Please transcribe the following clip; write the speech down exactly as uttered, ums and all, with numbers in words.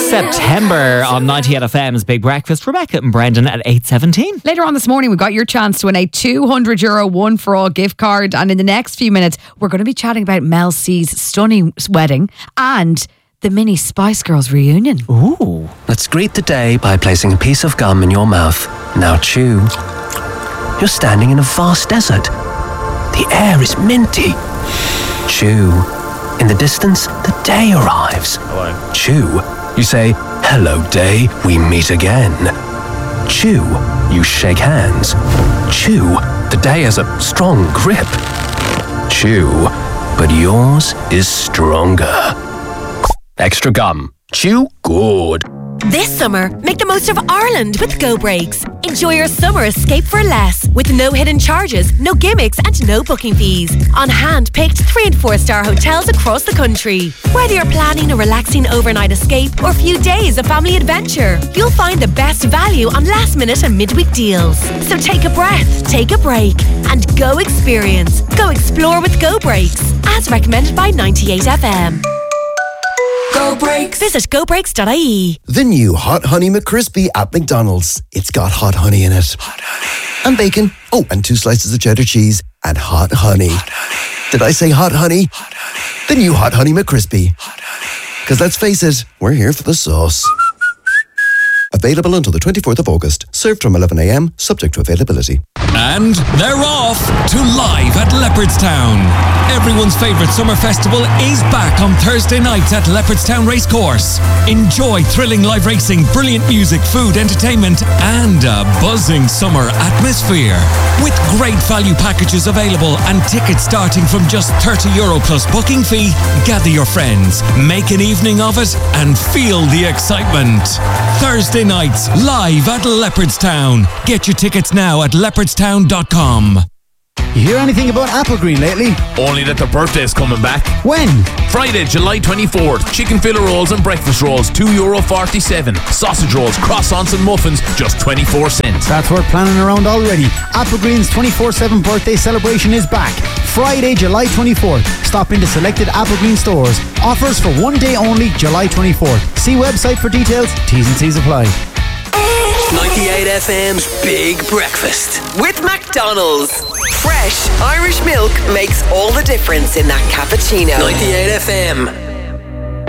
September on ninety-eight F M's Big Breakfast. Rebecca and Brendan at eight seventeen. Later on this morning, we've got your chance to win a two hundred euro one for all gift card. And in the next few minutes, we're going to be chatting about Mel C's stunning wedding and the mini Spice Girls reunion. Ooh. Let's greet the day by placing a piece of gum in your mouth. Now chew. You're standing in a vast desert. The air is minty. Chew. In the distance, the day arrives. Hello. Chew. You say, hello day, we meet again. Chew. You shake hands. Chew. The day has a strong grip. Chew. But yours is stronger. Extra gum. Chew good. This summer, make the most of Ireland with Go Breaks. Enjoy your summer escape for less, with no hidden charges, no gimmicks and no booking fees. On hand-picked three and four star hotels across the country. Whether you're planning a relaxing overnight escape or a few days of family adventure, you'll find the best value on last minute and midweek deals. So take a breath, take a break and go experience. Go explore with Go Breaks, as recommended by ninety-eight F M. Go Breaks. Visit go breaks dot I E. The new Hot Honey McCrispy at McDonald's. It's got hot honey in it. Hot honey. And bacon. Oh, and two slices of cheddar cheese. And hot honey. Hot honey. Did I say hot honey? Hot honey. The new Hot Honey McCrispy. Hot honey. Because let's face it, we're here for the sauce. Available until the twenty-fourth of August. Served from eleven a m, subject to availability. And they're off to Live at Leopardstown. Everyone's favourite summer festival is back on Thursday nights at Leopardstown Racecourse. Enjoy thrilling live racing, brilliant music, food, entertainment and a buzzing summer atmosphere. With great value packages available and tickets starting from just thirty euro plus booking fee, gather your friends, make an evening of it and feel the excitement. Thursday nights, live at Leopardstown. Get your tickets now at leopardstown dot com. You hear anything about Applegreen lately? Only that their birthday's coming back. When? Friday, July twenty-fourth. Chicken fillet rolls and breakfast rolls, two euro forty-seven. Sausage rolls, croissants and muffins, just twenty-four cents. That's worth planning around already. Applegreen's twenty-four seven birthday celebration is back. Friday, July twenty-fourth. Stop into selected Applegreen stores. Offers for one day only, July twenty-fourth. See website for details. T's and C's apply. ninety-eight F M's Big Breakfast with McDonald's. Fresh Irish milk makes all the difference in that cappuccino. ninety-eight F M.